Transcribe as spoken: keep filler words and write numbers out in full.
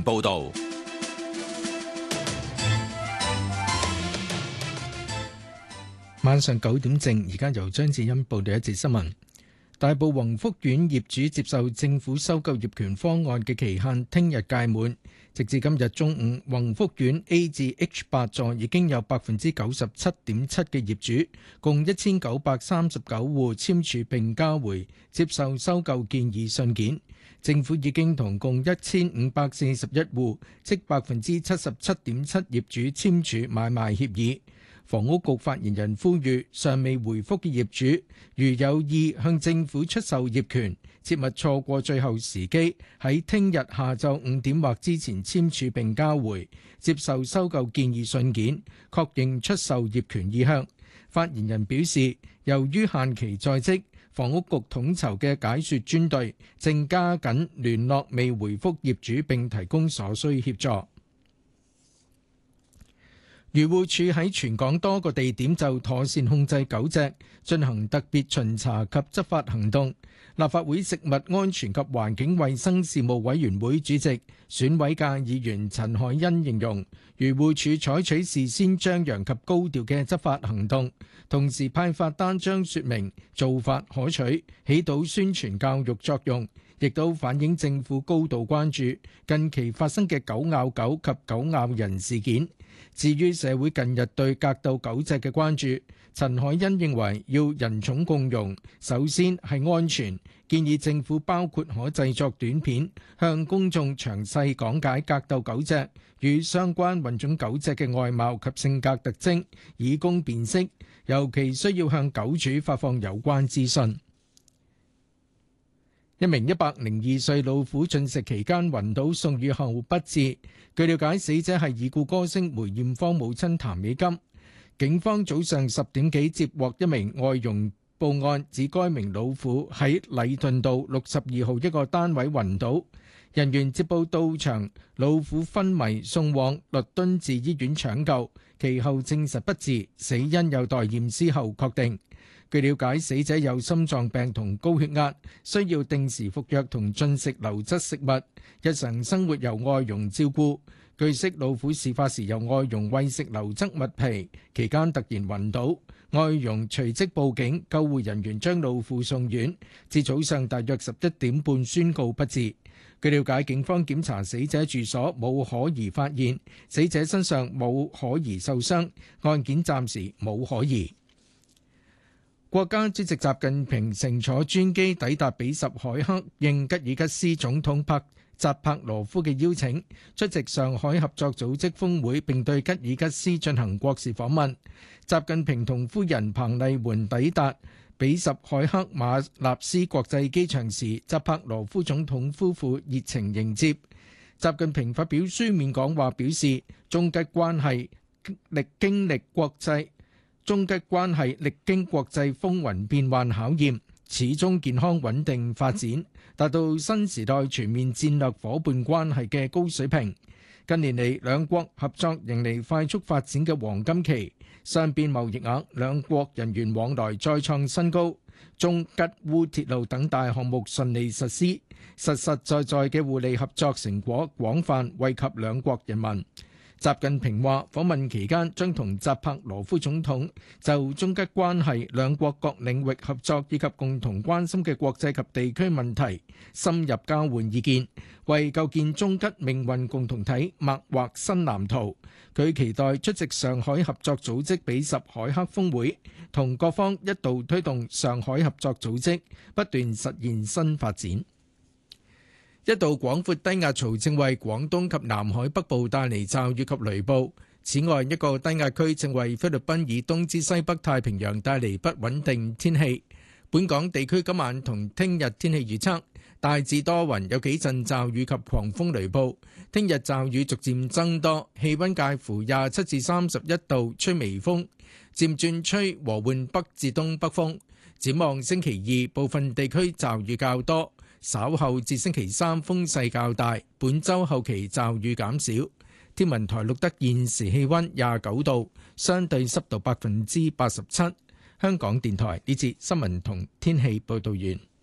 報導。 晚上九點正，而家由張智欣報道一節新聞。大埔宏福苑業主接受政府收購業權方案嘅期限聽日屆滿，直至今日中午，宏福苑 A 至 H 八座已經有百分之九十七點七嘅業主，共一千九百三十九戶簽署並交回接受收購建議信件。政府已經同共一千五百四十一戶，即百分之七十七點七業主簽署買賣協議。房屋局發言人呼籲尚未回覆嘅業主，如有意向政府出售業權，切勿錯過最後時機，喺聽日下晝五點或之前簽署並交回接受收購建議信件，確認出售業權意向。發言人表示，由於限期在即，房屋局統籌嘅解說專隊正加緊聯絡未回覆業主並提供所需協助。漁護署喺全港多個地點就妥善控制狗隻進行特別巡查及執法行動。立法會食物安全及環境衛生事務委員會主席、選委界議員陳海欣形容，漁護署採取事先張揚及高調嘅執法行動，同時派發單張說明做法可取，起到宣傳教育作用，亦都反映政府高度關注近期發生嘅狗咬狗及狗咬人事件。至於社會近日對格鬥狗隻嘅關注，陳海欣認為要人寵共融，首先係安全，建議政府包括可製作短片，向公眾詳細講解格鬥狗隻與相關混種狗隻嘅外貌及性格特徵，以供辨識，尤其需要向狗主發放有關資訊。一名一百零二歲老婦進食期間暈倒送院後不治。據了解，死者係已故歌星梅艷芳母親譚美金。警方早上十點幾接獲一名外傭報案，指該名老婦喺禮頓道六十二號一個單位暈倒。人員接報到場，老婦昏迷送往律敦治醫院搶救，其後證實不治，死因有待驗屍後確定。據了解，死者有心臟病同高血壓，需要定時服藥同進食流質食物，日常生活由外傭照顧。據悉，老婦事發時由外傭餵食流質麥皮，期間突然暈倒，外傭隨即報警，救護人員將老婦送院，至早上大約十一點半宣告不治。據了解，警方檢查死者住所冇可疑發現，死者身上冇可疑受傷，案件暫時冇可疑。國家主席習近平乘坐專機抵達比什凱克，應吉爾吉斯總統帕扎帕羅夫嘅邀請，出席上海合作組織峰會，並對吉爾吉斯進行國事訪問。習近平同夫人彭麗媛抵達比什凱克馬納斯國際機場時，扎帕羅夫總統夫婦熱情迎接。習近平發表書面講話，表示中吉關係歷經歷國際。中吉關係歷經國際風雲變幻考驗，始終健康穩定發展，達到新時代全面戰略夥伴關係嘅高水平。近年嚟，兩國合作迎嚟快速發展嘅黃金期，雙邊貿易額、兩國人員往來再創新高，中吉烏鐵路等大項目順利實施，實實在在嘅互利合作成果廣泛惠及兩國人民。習近平話：訪問期間將同扎帕羅夫總統就中吉關係、兩國各領域合作以及共同關心嘅國際及地區問題深入交換意見，為構建中吉命運共同體擘劃新藍圖。佢期待出席上海合作組織比什凱克峰會，同各方一道推動上海合作組織不斷實現新發展。一道廣闊低壓槽正為廣東及南海北部帶嚟驟雨及雷暴。此外，一個低壓區正為菲律賓以東至西北太平洋帶嚟不穩定天氣。本港地區今晚同聽日天氣預測大致多雲，有幾陣驟雨及狂風雷暴。聽日驟雨逐漸增多，氣溫介乎廿七至三十一度，吹微風，漸轉吹和緩北至東北風。展望星期二，部分地區驟雨較多。稍後至星期三風勢較大，本週後期驟雨減少。天文台錄得現時氣溫廿九度，相對濕度百分之八十七。香港電台呢節新聞同天氣報導完。